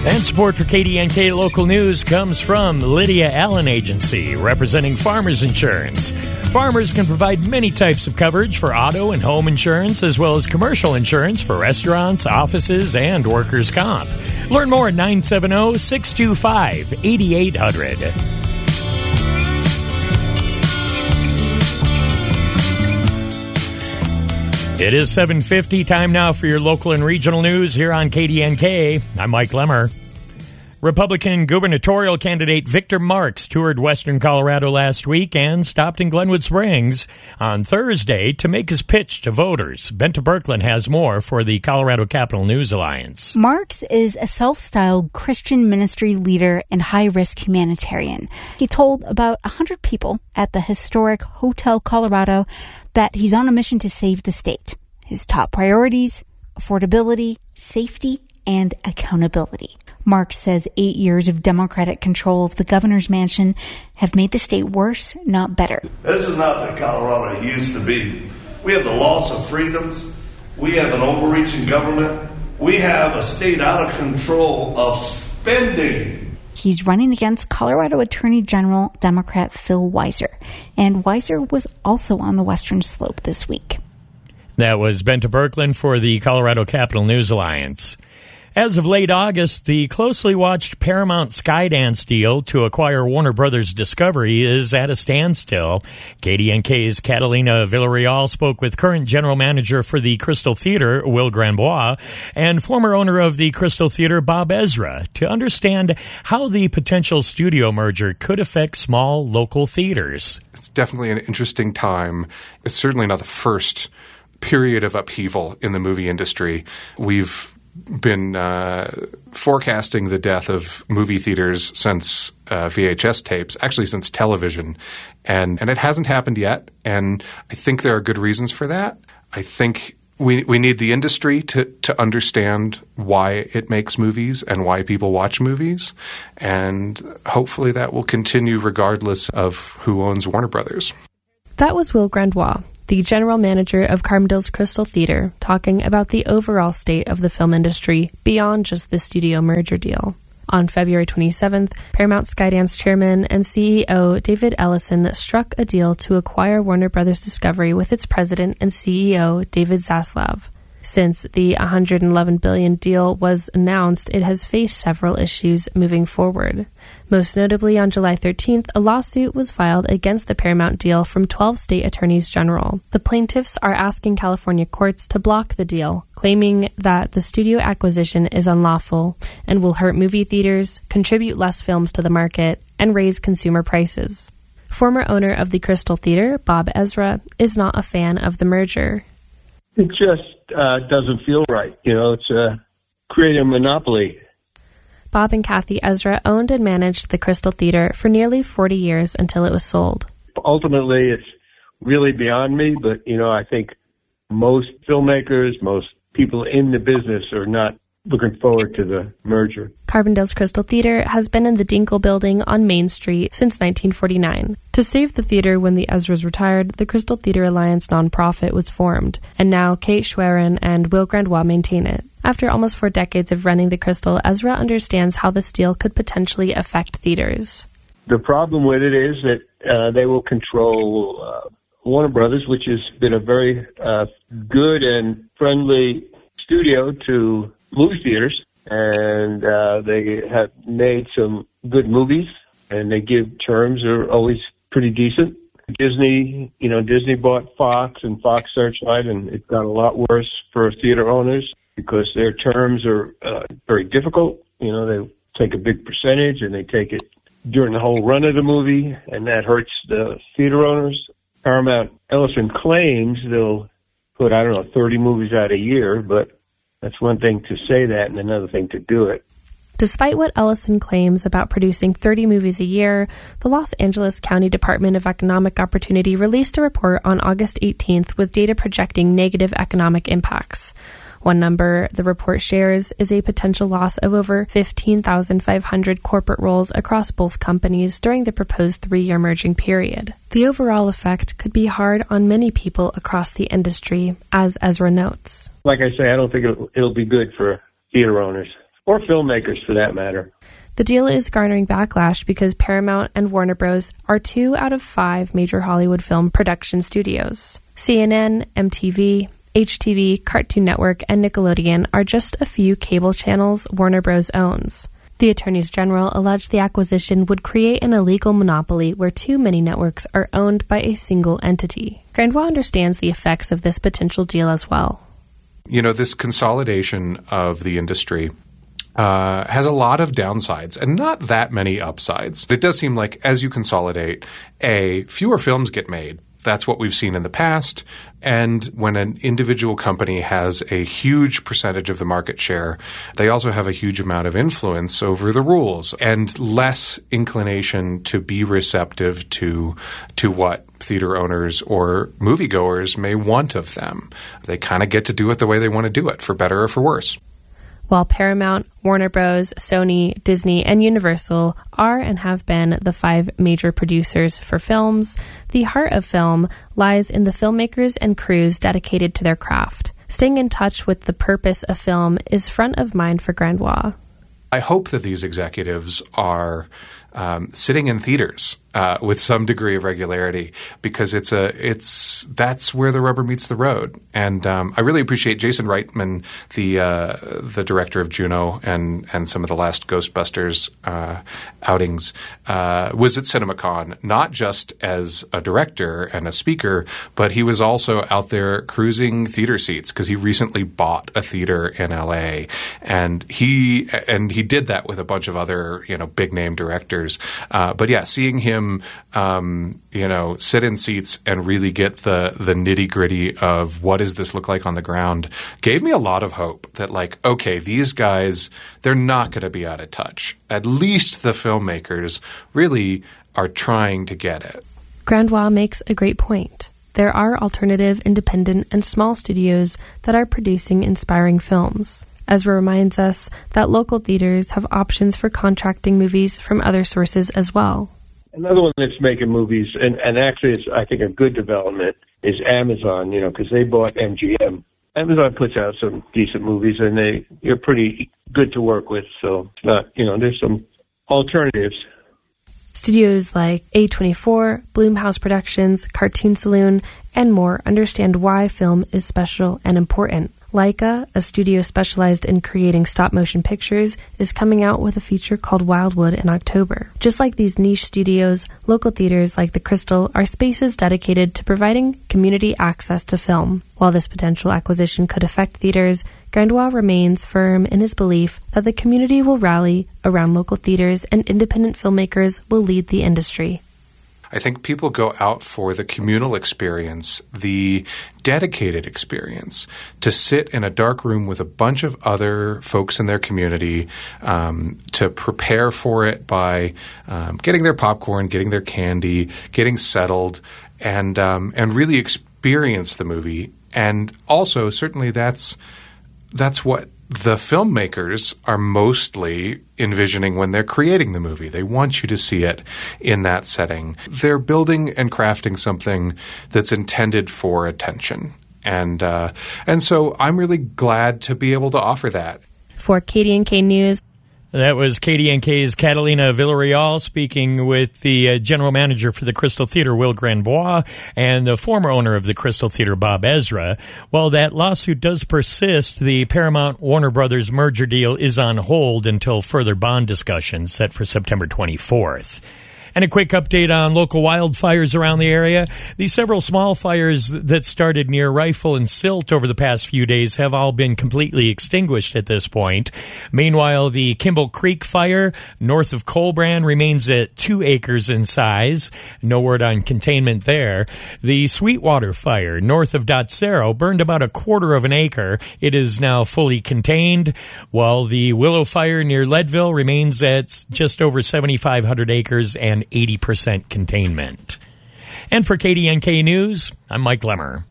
And support for KDNK Local News comes from Lydia Allen Agency, representing Farmers Insurance. Farmers can provide many types of coverage for auto and home insurance, as well as commercial insurance for restaurants, offices, and workers' comp. Learn more at 970-625-8800. It is 7:50, time now for your local and regional news here on KDNK. I'm Mike Lemmer. Republican gubernatorial candidate Victor Marx toured western Colorado last week and stopped in Glenwood Springs on Thursday to make his pitch to voters. Benta Birkeland has more for the Colorado Capital News Alliance. Marx is a self-styled Christian ministry leader and high-risk humanitarian. He told about 100 people at the historic Hotel Colorado that he's on a mission to save the state. His top priorities: affordability, safety, and accountability. Marx says 8 years of Democratic control of the governor's mansion have made the state worse, not better. This is not the Colorado it used to be. We have the loss of freedoms. We have an overreaching government. We have a state out of control of spending. He's running against Colorado Attorney General Democrat Phil Weiser. And Weiser was also on the Western Slope this week. That was Benta Birkeland for the Colorado Capital News Alliance. As of late August, the closely watched Paramount Skydance deal to acquire Warner Brothers Discovery is at a standstill. KDNK's Catalina Villarreal spoke with current general manager for the Crystal Theater, Will Granbois, and former owner of the Crystal Theater, Bob Ezra, to understand how the potential studio merger could affect small local theaters. It's definitely an interesting time. It's certainly not the first period of upheaval in the movie industry. We've been forecasting the death of movie theaters since VHS tapes, actually since television, and it hasn't happened yet, and I think there are good reasons for that. I think we need the industry to understand why it makes movies and why people watch movies, and hopefully that will continue regardless of who owns Warner Brothers. That was Will Granbois, the general manager of Carbondale's Crystal Theater, talking about the overall state of the film industry beyond just the studio merger deal. On February 27th, Paramount Skydance chairman and CEO David Ellison struck a deal to acquire Warner Brothers Discovery with its president and CEO David Zaslav. Since the $111 billion deal was announced, it has faced several issues moving forward. Most notably, on July 13th, a lawsuit was filed against the Paramount deal from 12 state attorneys general. The plaintiffs are asking California courts to block the deal, claiming that the studio acquisition is unlawful and will hurt movie theaters, contribute less films to the market, and raise consumer prices. Former owner of the Crystal Theater, Bob Ezra, is not a fan of the merger. It just doesn't feel right. It's creating a monopoly. Bob and Kathy Ezra owned and managed the Crystal Theater for nearly 40 years until it was sold. Ultimately, it's really beyond me, but, I think most filmmakers, most people in the business are not looking forward to the merger. Carbondale's Crystal Theater has been in the Dinkle Building on Main Street since 1949. To save the theater when the Ezras retired, the Crystal Theater Alliance nonprofit was formed, and now Kate Schwerin and Will Granbois maintain it. After almost 4 decades of running the Crystal, Ezra understands how this deal could potentially affect theaters. The problem with it is that they will control Warner Brothers, which has been a very good and friendly studio to movie theaters, and they have made some good movies, and they give terms are always pretty decent. Disney bought Fox and Fox Searchlight, and it got a lot worse for theater owners because their terms are very difficult. They take a big percentage, and they take it during the whole run of the movie, and that hurts the theater owners. Paramount Ellison claims they'll put, 30 movies out a year, but that's one thing to say that and another thing to do it. Despite what Ellison claims about producing 30 movies a year, the Los Angeles County Department of Economic Opportunity released a report on August 18th with data projecting negative economic impacts. One number the report shares is a potential loss of over 15,500 corporate roles across both companies during the proposed 3-year merging period. The overall effect could be hard on many people across the industry, as Ezra notes. Like I say, I don't think it'll be good for theater owners. or filmmakers for that matter. The deal is garnering backlash because Paramount and Warner Bros. Are 2 out of 5 major Hollywood film production studios. CNN, MTV, HTV, Cartoon Network, and Nickelodeon are just a few cable channels Warner Bros. Owns. The attorneys general alleged the acquisition would create an illegal monopoly where too many networks are owned by a single entity. Grandois understands the effects of this potential deal as well. You know, this consolidation of the industry has a lot of downsides and not that many upsides. It does seem like as you consolidate, fewer films get made. That's what we've seen in the past. And when an individual company has a huge percentage of the market share, they also have a huge amount of influence over the rules and less inclination to be receptive to what theater owners or moviegoers may want of them. They kind of get to do it the way they want to do it, for better or for worse. While Paramount, Warner Bros., Sony, Disney, and Universal are and have been the 5 major producers for films, the heart of film lies in the filmmakers and crews dedicated to their craft. Staying in touch with the purpose of film is front of mind for Grandois. I hope that these executives are sitting in theaters with some degree of regularity, because that's where the rubber meets the road. And I really appreciate Jason Reitman, the director of Juno and some of the last Ghostbusters outings, was at CinemaCon not just as a director and a speaker, but he was also out there cruising theater seats because he recently bought a theater in LA, and he did that with a bunch of other big name directors. But yeah, seeing him sit in seats and really get the nitty-gritty of what does this look like on the ground gave me a lot of hope that, okay, these guys, they're not going to be out of touch. At least the filmmakers really are trying to get it. Grandois makes a great point. There are alternative, independent, and small studios that are producing inspiring films. Ezra reminds us that local theaters have options for contracting movies from other sources as well. Another one that's making movies, and actually it's, I think, a good development, is Amazon, because they bought MGM. Amazon puts out some decent movies, and they're pretty good to work with, so it's not, there's some alternatives. Studios like A24, Blumhouse Productions, Cartoon Saloon, and more understand why film is special and important. Leica, a studio specialized in creating stop-motion pictures, is coming out with a feature called Wildwood in October. Just like these niche studios, local theaters like the Crystal are spaces dedicated to providing community access to film. While this potential acquisition could affect theaters, Grandois remains firm in his belief that the community will rally around local theaters and independent filmmakers will lead the industry. I think people go out for the communal experience, the dedicated experience, to sit in a dark room with a bunch of other folks in their community, to prepare for it by getting their popcorn, getting their candy, getting settled, and really experience the movie. And also, certainly, that's what the filmmakers are mostly envisioning when they're creating the movie. They want you to see it in that setting. They're building and crafting something that's intended for attention. And so I'm really glad to be able to offer that. For KDNK News, that was KDNK's Catalina Villarreal speaking with the general manager for the Crystal Theater, Will Grandois, and the former owner of the Crystal Theater, Bob Ezra. While that lawsuit does persist, the Paramount-Warner Brothers merger deal is on hold until further bond discussions set for September 24th. And a quick update on local wildfires around the area. The several small fires that started near Rifle and Silt over the past few days have all been completely extinguished at this point. Meanwhile, the Kimball Creek fire north of Colbrand remains at 2 acres in size. No word on containment there. The Sweetwater fire north of Dotsero burned about 1/4 of an acre. It is now fully contained, while the Willow fire near Leadville remains at just over 7,500 acres and 80% containment. And for KDNK News, I'm Mike Lemmer.